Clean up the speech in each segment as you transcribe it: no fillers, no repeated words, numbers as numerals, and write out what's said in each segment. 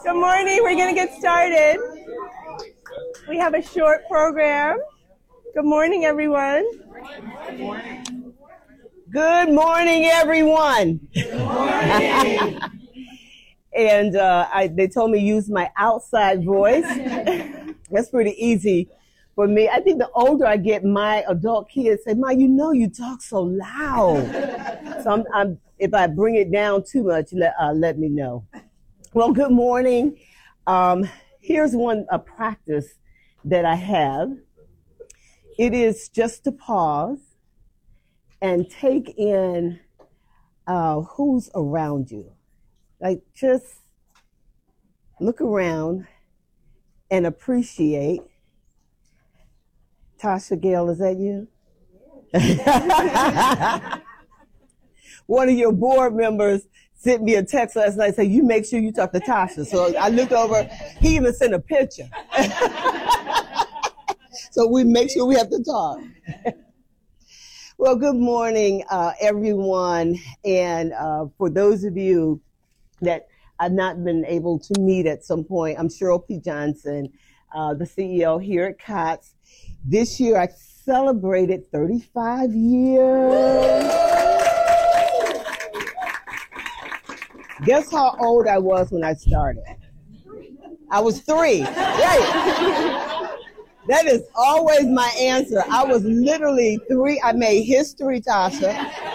Good morning. We're going to get started. We have a short program. Good morning, everyone. Good morning. Good morning, everyone. Good morning. And they told me to use my outside voice. That's pretty easy for me. I think the older I get, my adult kids say, "Ma, you talk so loud." So if I bring it down too much, let me know. Well, good morning. Here's a practice that I have. It is just to pause and take in who's around you. Like, just look around and appreciate. Tasha Gale, is that you? One of your board members sent me a text last night saying, "You make sure you talk to Tasha." So I looked over, he even sent a picture. So we make sure we have to talk. Well, good morning, everyone. And for those of you that I've not been able to meet at some point, I'm Cheryl P. Johnson, the CEO here at COTS. This year I celebrated 35 years. Guess how old I was when I started? I was 3. Right. That is always my answer. I was literally 3. I made history, Tasha.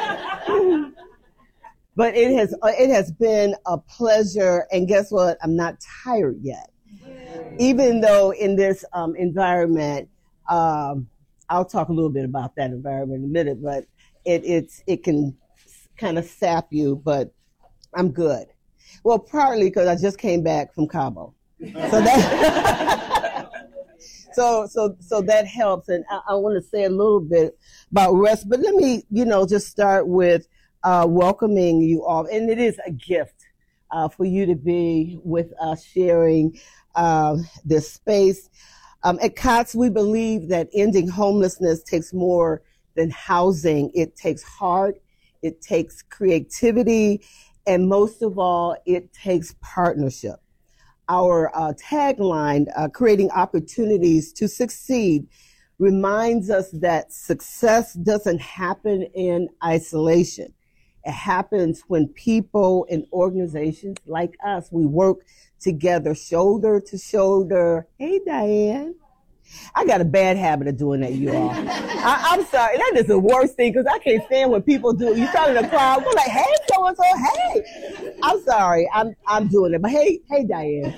But it has been a pleasure. And guess what? I'm not tired yet. Even though in this environment, I'll talk a little bit about that environment in a minute, but it can kind of sap you, but I'm good. Well, partly because I just came back from Cabo. So that so that helps. And I want to say a little bit about rest, but let me, just start with welcoming you all. And it is a gift for you to be with us sharing this space. At COTS, we believe that ending homelessness takes more than housing. It takes heart, it takes creativity, and most of all, it takes partnership. Our tagline, creating opportunities to succeed, reminds us that success doesn't happen in isolation. It happens when people and organizations like us, we work together, shoulder to shoulder. Hey, Diane. I got a bad habit of doing that, you all. I'm sorry. That is the worst thing because I can't stand when people do. You talk in the crowd, we're like, "Hey, so-and-so, hey." I'm sorry. I'm doing it. But hey, Diane.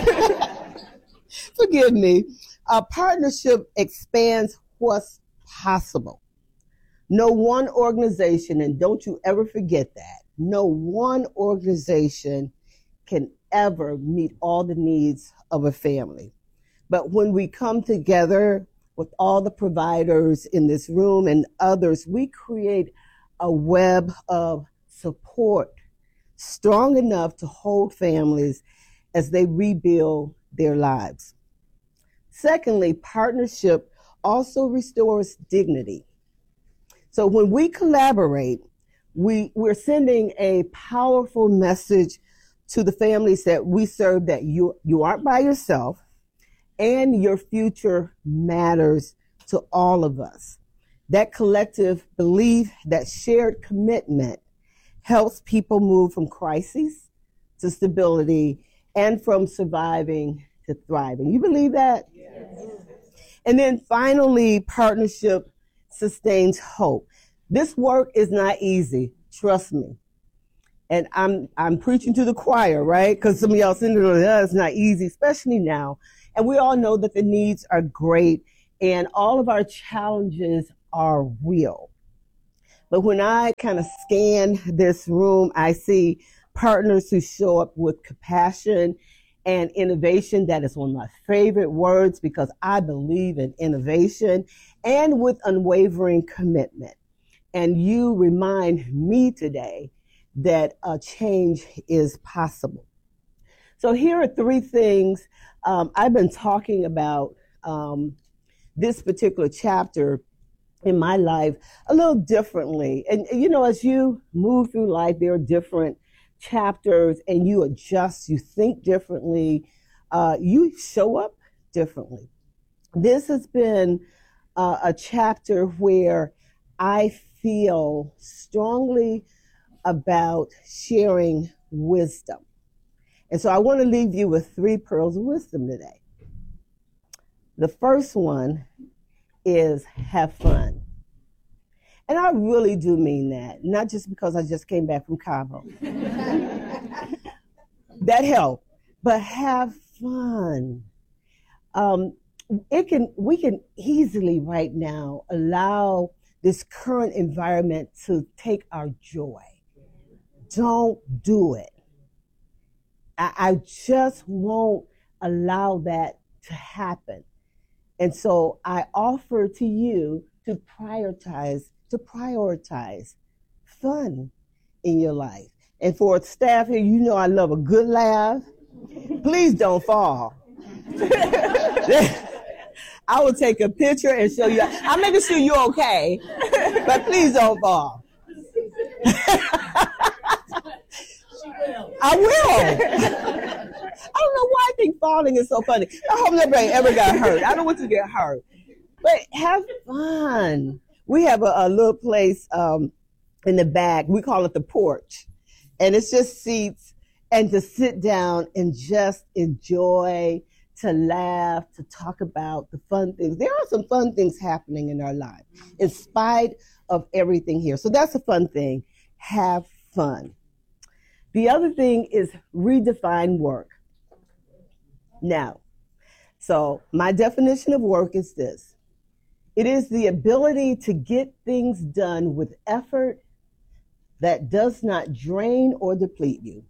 Forgive me. A partnership expands what's possible. No one organization, and don't you ever forget that, no one organization can ever meet all the needs of a family. But when we come together with all the providers in this room and others, we create a web of support strong enough to hold families as they rebuild their lives. Secondly, partnership also restores dignity. So when we collaborate, we're sending a powerful message to the families that we serve that you aren't by yourself, and your future matters to all of us. That collective belief, that shared commitment helps people move from crisis to stability and from surviving to thriving. You believe that? Yes. And then finally, partnership sustains hope. This work is not easy, trust me. And I'm preaching to the choir, right? Because some of y'all sitting there, it's not easy, especially now. And we all know that the needs are great and all of our challenges are real. But when I kind of scan this room, I see partners who show up with compassion and innovation. That is one of my favorite words because I believe in innovation, and with unwavering commitment. And you remind me today that a change is possible. So here are 3 things I've been talking about this particular chapter in my life a little differently. And, as you move through life, there are different chapters and you adjust, you think differently, you show up differently. This has been a chapter where I feel strongly about sharing wisdom. And so I want to leave you with 3 pearls of wisdom today. The first one is have fun. And I really do mean that, not just because I just came back from Cabo. That helped, but have fun. We can easily right now allow this current environment to take our joy. Don't do it. I just won't allow that to happen. And so I offer to you to prioritize fun in your life. And for staff here, you know I love a good laugh. Please don't fall. I will take a picture and show you. I'm making sure you're okay, but please don't fall. I will. I don't know why I think falling is so funny. I hope nobody ever got hurt. I don't want you to get hurt. But have fun. We have a little place in the back. We call it the porch. And it's just seats and to sit down and just enjoy, to laugh, to talk about the fun things. There are some fun things happening in our lives in spite of everything here. So that's a fun thing. Have fun. The other thing is redefine work. Now, so my definition of work is this. It is the ability to get things done with effort that does not drain or deplete you.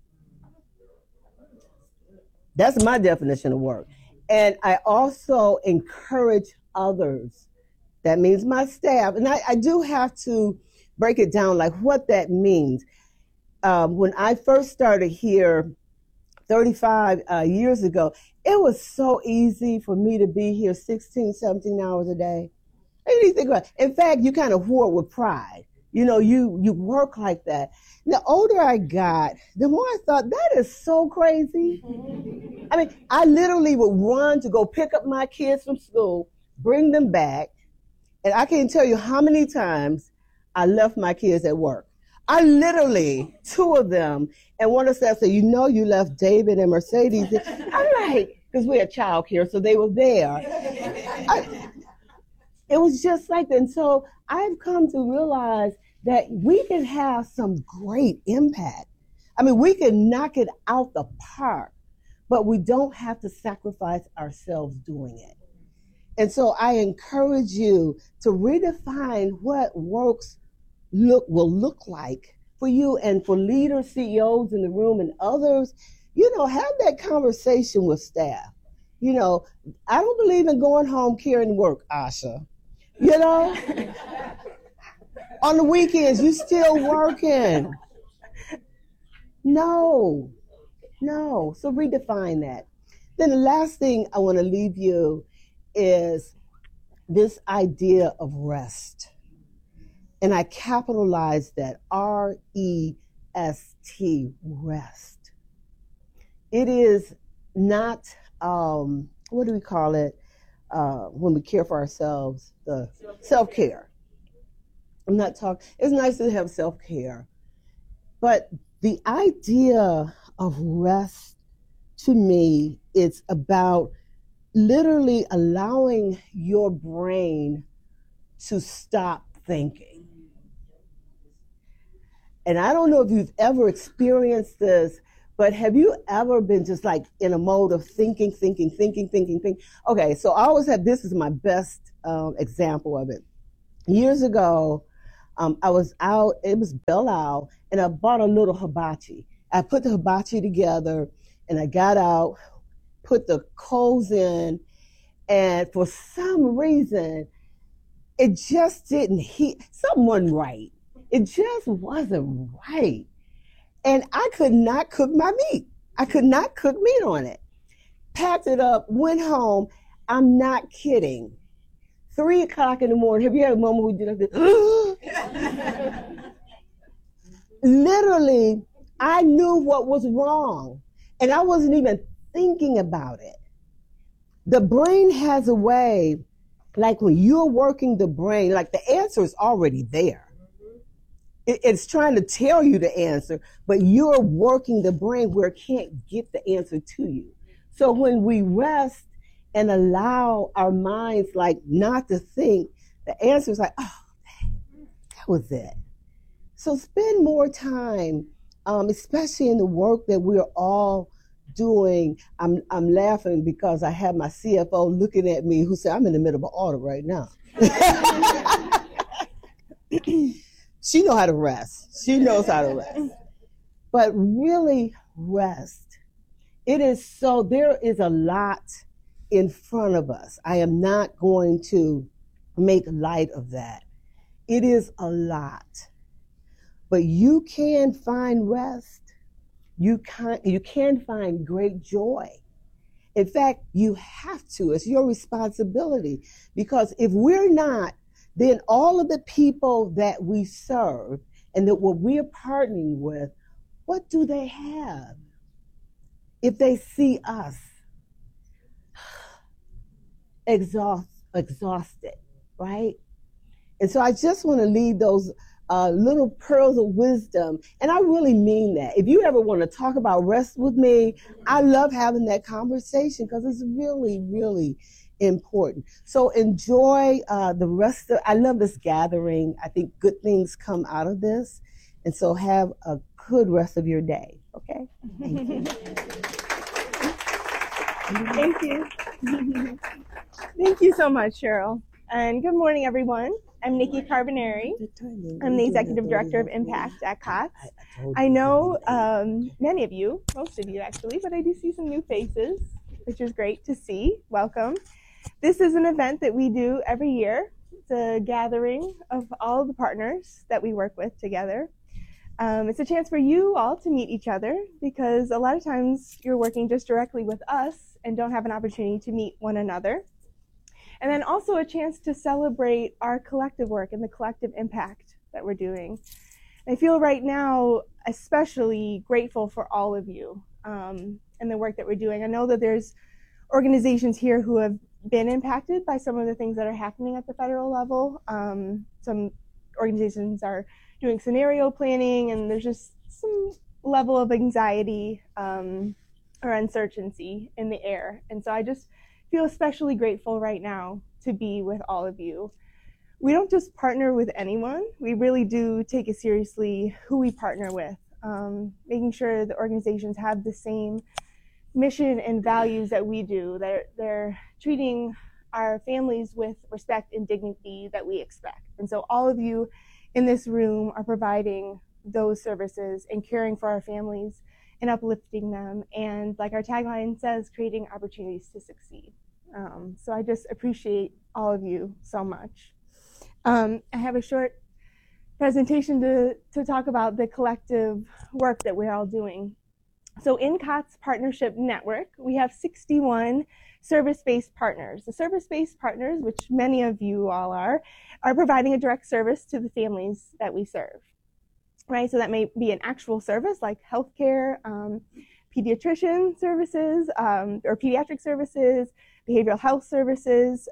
That's my definition of work. And I also encourage others. That means my staff. And I do have to break it down like what that means. When I first started here 35 years ago, it was so easy for me to be here 16, 17 hours a day. I didn't even think about it. In fact, you kind of wore it with pride. You know, you work like that. The older I got, the more I thought, that is so crazy. I mean, I literally would run to go pick up my kids from school, bring them back, and I can't tell you how many times I left my kids at work. I literally, 2 of them, and one of them said, you know you left David and Mercedes. I'm like, because we had childcare, so they were there. It was just like that. And so I've come to realize that we can have some great impact. I mean, we can knock it out the park, but we don't have to sacrifice ourselves doing it. And so I encourage you to redefine what works will look like for you and for leaders, CEOs in the room and others. You know, have that conversation with staff. You know, I don't believe in going home carrying work, Asha. You know, on the weekends, you still working. No. So redefine that. Then the last thing I want to leave you is this idea of rest. And I capitalize that, R-E-S-T, rest. It is not, what do we call it? When we care for ourselves, the self-care. I'm not talking, it's nice to have self-care, but the idea of rest to me, it's about literally allowing your brain to stop thinking. And I don't know if you've ever experienced this, but have you ever been just like in a mode of thinking? Okay, so I always have, this is my best example of it. Years ago, I was out, it was Belle Isle, and I bought a little hibachi. I put the hibachi together, and I got out, put the coals in, and for some reason, it just didn't heat. Something wasn't right. It just wasn't right. And I could not cook my meat. I could not cook meat on it. Packed it up, went home. I'm not kidding. 3 o'clock in the morning. Have you had a moment where you did like this? Literally, I knew what was wrong, and I wasn't even thinking about it. The brain has a way, like when you're working the brain, like the answer is already there. It's trying to tell you the answer, but you're working the brain where it can't get the answer to you. So when we rest and allow our minds like not to think, the answer is like, oh, that was it. So spend more time, especially in the work that we're all doing. I'm laughing because I have my CFO looking at me who said, I'm in the middle of an audit right now. She knows how to rest. She knows how to rest. But really rest. There is a lot in front of us. I am not going to make light of that. It is a lot. But you can find rest. You can find great joy. In fact, you have to. It's your responsibility. Because if we're not, then all of the people that we serve and that what we're partnering with, what do they have? If they see us exhausted, right? And so I just want to leave those little pearls of wisdom. And I really mean that. If you ever want to talk about rest with me, I love having that conversation because it's really, really important. So enjoy the rest of, I love this gathering. I think good things come out of this. And so have a good rest of your day. Okay? Thank you. Thank you. Thank you so much, Cheryl. And good morning, everyone. I'm Nikki Carbonari. I'm the Executive Director of Impact at COTS. I know many of you, most of you actually, but I do see some new faces, which is great to see. Welcome. This is an event that we do every year. It's a gathering of all the partners that we work with together. It's a chance for you all to meet each other because a lot of times you're working just directly with us and don't have an opportunity to meet one another. And then also a chance to celebrate our collective work and the collective impact that we're doing. I feel right now especially grateful for all of you and the work that we're doing. I know that there's organizations here who have been impacted by some of the things that are happening at the federal level. Some organizations are doing scenario planning, and there's just some level of anxiety or uncertainty in the air. And so I just feel especially grateful right now to be with all of you. We don't just partner with anyone. We really do take it seriously who we partner with, making sure the organizations have the same mission and values that we do. They're treating our families with respect and dignity that we expect. And so all of you in this room are providing those services and caring for our families and uplifting them. And like our tagline says, creating opportunities to succeed. So I just appreciate all of you so much. I have a short presentation to talk about the collective work that we're all doing. So in COTS Partnership Network, we have 61 service-based partners. The service-based partners, which many of you all are providing a direct service to the families that we serve, right? So that may be an actual service like healthcare, pediatrician services, or pediatric services, behavioral health services,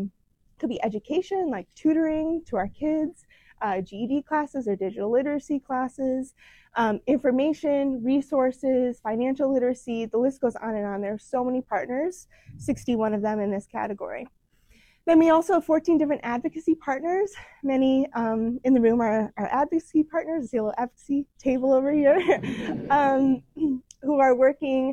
could be education like tutoring to our kids, GED classes or digital literacy classes, information, resources, financial literacy, the list goes on and on. There are so many partners, 61 of them in this category. Then we also have 14 different advocacy partners. Many in the room are advocacy partners, the little advocacy table over here, who are working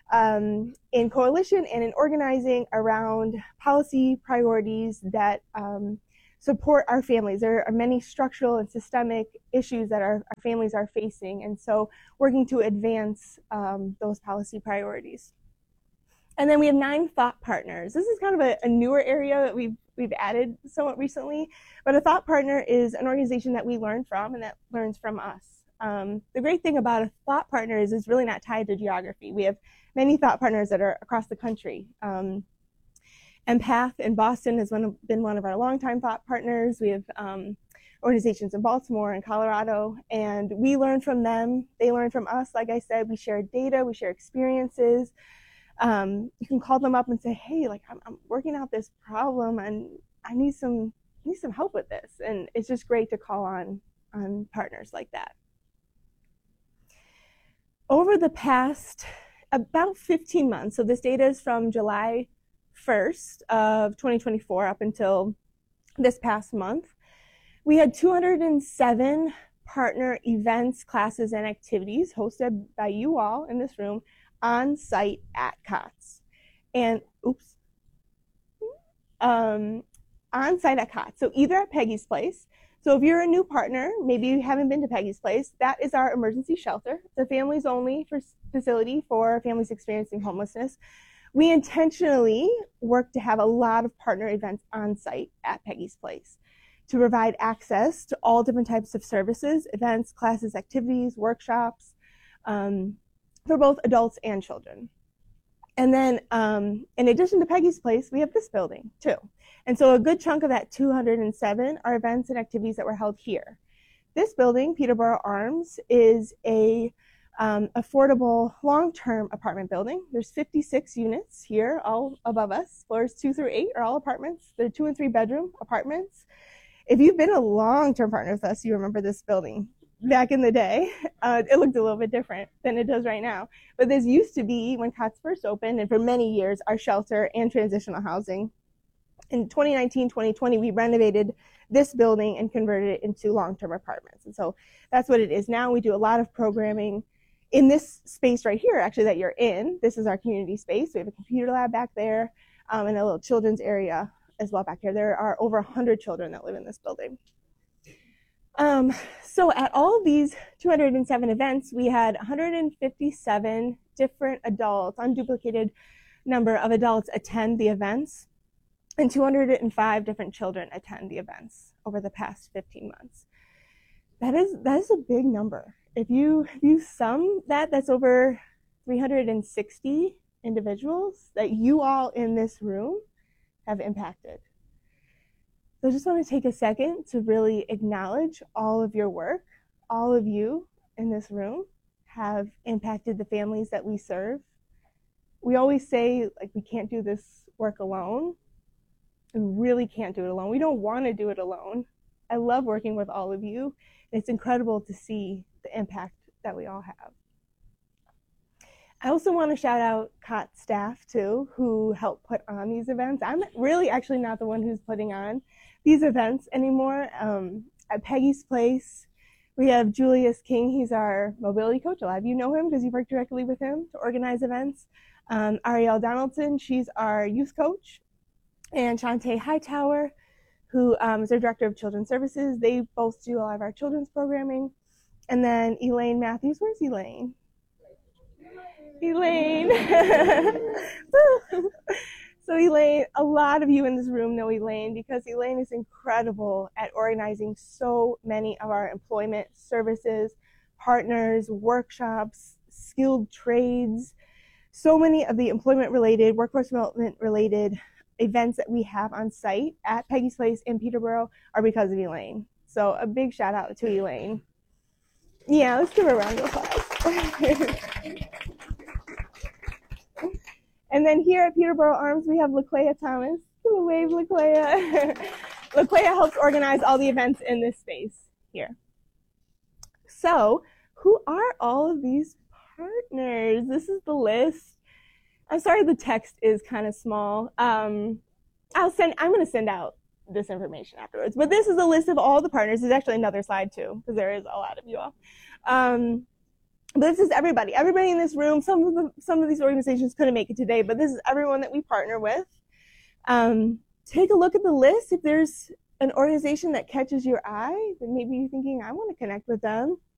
in coalition and in organizing around policy priorities that support our families. There are many structural and systemic issues that our families are facing, and so working to advance those policy priorities. And then we have 9 thought partners. This is kind of a newer area that we've added somewhat recently, but a thought partner is an organization that we learn from and that learns from us. The great thing about a thought partner is it's really not tied to geography. We have many thought partners that are across the country. Empath in Boston has been one of our longtime thought partners. We have organizations in Baltimore and Colorado, and we learn from them. They learn from us. Like I said, we share data, we share experiences. You can call them up and say, hey, like I'm working out this problem and I need some help with this. And it's just great to call on partners like that. Over the past about 15 months, so this data is from July 1st of 2024 up until this past month, we had 207 partner events, classes, and activities hosted by you all in this room on site at COTS. And on site at COTS. So either at Peggy's Place. So if you're a new partner, maybe you haven't been to Peggy's Place, that is our emergency shelter. It's a families only facility for families experiencing homelessness. We intentionally work to have a lot of partner events on site at Peggy's Place to provide access to all different types of services, events, classes, activities, workshops, for both adults and children. And then in addition to Peggy's Place, we have this building too. And so a good chunk of that 207 are events and activities that were held here. This building, Peterborough Arms, is a affordable long-term apartment building. There's 56 units here, all above us. Floors 2 through 8 are all apartments. They're 2 and 3 bedroom apartments. If you've been a long-term partner with us, you remember this building. Back in the day, it looked a little bit different than it does right now. But this used to be, when COTS first opened, and for many years, our shelter and transitional housing. In 2019, 2020, we renovated this building and converted it into long-term apartments. And so that's what it is now. We do a lot of programming in this space right here, actually, that you're in. This is our community space. We have a computer lab back there and a little children's area as well back here. There are over 100 children that live in this building. So at all of these 207 events, we had 157 different adults, unduplicated number of adults attend the events, and 205 different children attend the events over the past 15 months. That is a big number. If you sum that, that's over 360 individuals that you all in this room have impacted. So I just want to take a second to really acknowledge all of your work. All of you in this room have impacted the families that we serve. We always say, like, we can't do this work alone. We really can't do it alone. We don't want to do it alone. I love working with all of you. It's incredible to see the impact that we all have. I also want to shout out COTS staff too, who help put on these events. I'm really actually not the one who's putting on these events anymore. At Peggy's Place, we have Julius King. He's our mobility coach. A lot of you know him because you work directly with him to organize events. Ariel Donaldson, she's our youth coach. And Shantae Hightower, who is our director of children's services. They both do a lot of our children's programming. And then Elaine Matthews. Where's Elaine? Elaine. So Elaine, a lot of you in this room know Elaine because Elaine is incredible at organizing so many of our employment services, partners, workshops, skilled trades. So many of the employment-related, workforce development-related events that we have on site at Peggy's Place in Peterborough are because of Elaine. So a big shout out to Elaine. Yeah, let's give her a round of applause. And then here at Peterborough Arms, we have LaQuaya Thomas. Give a wave, LaQuaya. LaQuaya helps organize all the events in this space here. So, who are all of these partners? This is the list. I'm sorry the text is kind of small. I'm going to send out this information afterwards. But this is a list of all the partners. There's actually another slide too, because there is a lot of you all. But this is everybody in this room. Some of these organizations couldn't make it today, but this is everyone that we partner with. Take a look at the list. If there's an organization that catches your eye, then maybe you're thinking, I want to connect with them.